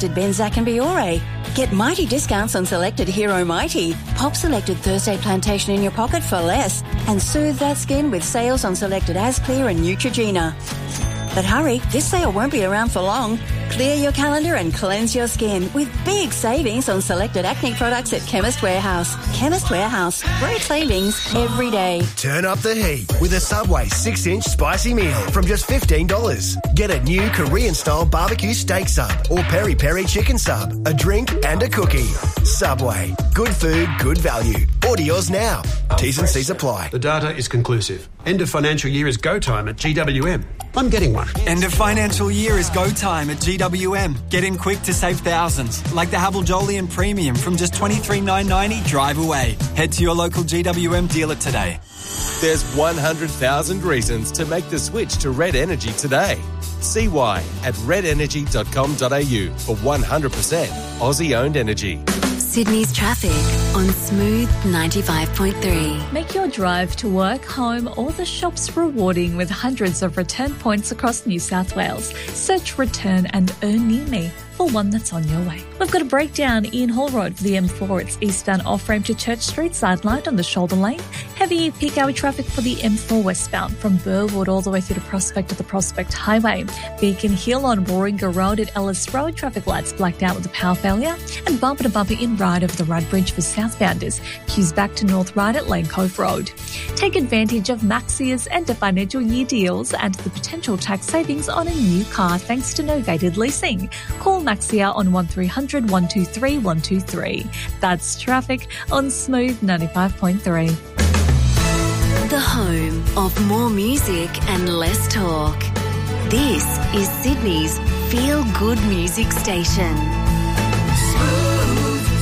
selected Benzac and Biore. Get mighty discounts on selected Hero Mighty. Pop selected Thursday Plantation in your pocket for less. And soothe that skin with sales on selected Asclear and Neutrogena. But hurry, this sale won't be around for long. Clear your calendar and cleanse your skin with big savings on selected acne products at Chemist Warehouse. Chemist Warehouse. Great savings every day. Turn up the heat with a Subway 6-inch spicy meal from just $15. Get a new Korean-style barbecue steak sub or peri-peri chicken sub, a drink and a cookie. Subway. Good food, good value. Order yours now. T's and C's apply. The data is conclusive. End of financial year is go time at GWM. I'm getting one. End of financial year is go time at GWM. Get in quick to save thousands, like the Havel Jolyon Premium from just $23,990 drive away. Head to your local GWM dealer today. There's 100,000 reasons to make the switch to Red Energy today. See why at redenergy.com.au for 100% Aussie-owned energy. Sydney's traffic on Smooth 95.3. Make your drive to work, home or the shops rewarding with hundreds of return points across New South Wales. Search Return and Earn Near Me for one that's on your way. We've got a breakdown in Hall Road for the M4. It's eastbound off-ramp to Church Street, sidelined on the shoulder lane. Heavy peak hour traffic for the M4 westbound from Burwood all the way through to Prospect to the Prospect Highway. Beacon Hill on Warringah Road at Ellis Road, traffic lights blacked out with a power failure. And bumper to bumper in Ryde over the Rudd Bridge for southbounders. Queues back to North Ryde at Lane Cove Road. Take advantage of Maxia's end of financial year deals and the potential tax savings on a new car thanks to novated leasing. Call Maxia on 1300 123 123. That's traffic on Smooth 95.3. The home of more music and less talk. This is Sydney's feel-good music station. Smooth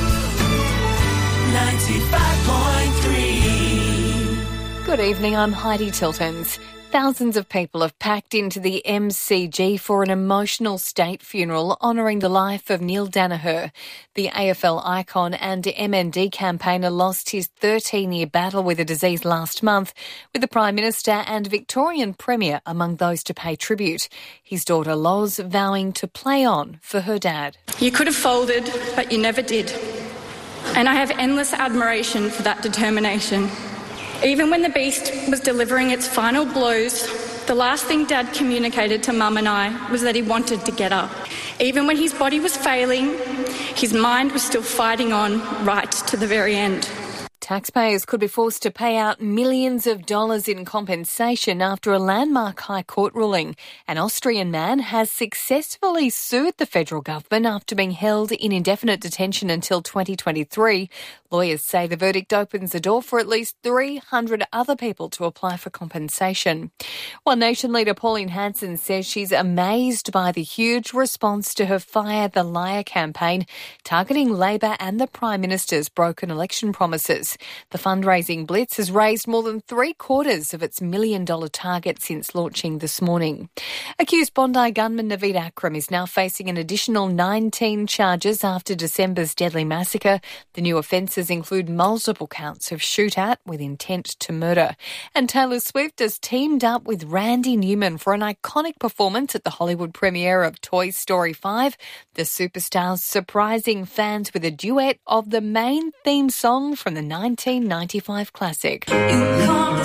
95.3. Good evening, I'm Heidi Tiltons. Thousands of people have packed into the MCG for an emotional state funeral honouring the life of Neil Danaher. The AFL icon and MND campaigner lost his 13-year battle with a disease last month, with the Prime Minister and Victorian Premier among those to pay tribute. His daughter Loz vowing to play on for her dad. You could have folded, but you never did. And I have endless admiration for that determination. Even when the beast was delivering its final blows, the last thing Dad communicated to Mum and I was that he wanted to get up. Even when his body was failing, his mind was still fighting on right to the very end. Taxpayers could be forced to pay out millions of dollars in compensation after a landmark High Court ruling. An Austrian man has successfully sued the federal government after being held in indefinite detention until 2023. Lawyers say the verdict opens the door for at least 300 other people to apply for compensation. One Nation leader Pauline Hanson says she's amazed by the huge response to her Fire the Liar campaign, targeting Labor and the Prime Minister's broken election promises. The fundraising blitz has raised more than 3/4 of its $1 million target since launching this morning. Accused Bondi gunman Naveed Akram is now facing an additional 19 charges after December's deadly massacre. The new offences include multiple counts of shootout with intent to murder. And Taylor Swift has teamed up with Randy Newman for an iconic performance at the Hollywood premiere of Toy Story 5. The superstar's surprising fans with a duet of the main theme song from the 1995 classic. You call the